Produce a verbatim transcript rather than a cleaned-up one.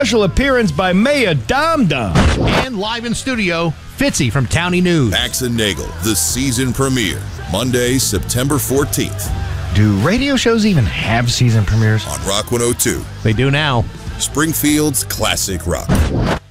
Special appearance by Mayor Dom Dom. And live in studio, Fitzy from Townie News. Bax and Nagel, the season premiere, Monday, September fourteenth. Do radio shows even have season premieres? On Rock one oh two. They do now. Springfield's classic rock.